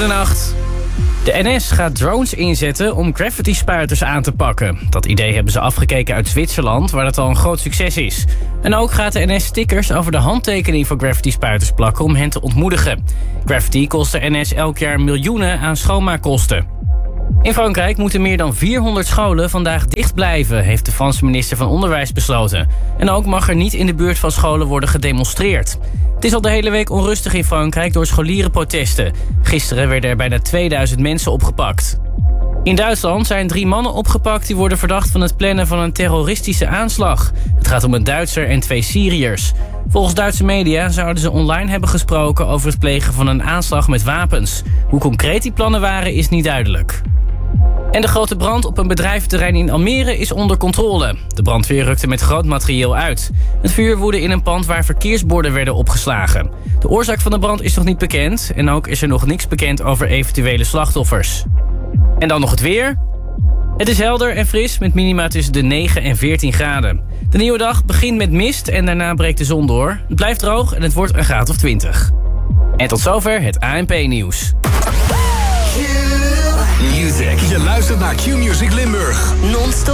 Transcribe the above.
Goedenacht. De NS gaat drones inzetten om graffiti-spuiters aan te pakken. Dat idee hebben ze afgekeken uit Zwitserland, waar dat al een groot succes is. En ook gaat de NS stickers over de handtekening van graffiti-spuiters plakken om hen te ontmoedigen. Graffiti kost de NS elk jaar miljoenen aan schoonmaakkosten. In Frankrijk moeten meer dan 400 scholen vandaag dicht blijven, heeft de Franse minister van Onderwijs besloten. En ook mag er niet in de buurt van scholen worden gedemonstreerd. Het is al de hele week onrustig in Frankrijk door scholierenprotesten. Gisteren werden er bijna 2000 mensen opgepakt. In Duitsland zijn 3 mannen opgepakt die worden verdacht van het plannen van een terroristische aanslag. Het gaat om een Duitser en 2 Syriërs. Volgens Duitse media zouden ze online hebben gesproken over het plegen van een aanslag met wapens. Hoe concreet die plannen waren is niet duidelijk. En de grote brand op een bedrijventerrein in Almere is onder controle. De brandweer rukte met groot materieel uit. Het vuur woedde in een pand waar verkeersborden werden opgeslagen. De oorzaak van de brand is nog niet bekend en ook is er nog niks bekend over eventuele slachtoffers. En dan nog het weer. Het is helder en fris met minima tussen de 9 en 14 graden. De nieuwe dag begint met mist en daarna breekt de zon door. Het blijft droog en het wordt een graad of 20. En tot zover het ANP-nieuws. Music. Je luistert naar Q-Music Limburg. Non-stop